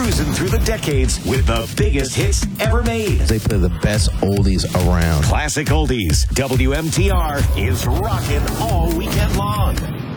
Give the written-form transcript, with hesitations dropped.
cruising through the decades with the biggest hits ever made. They play the best oldies around. Classic Oldies. WMTR is rocking all weekend long.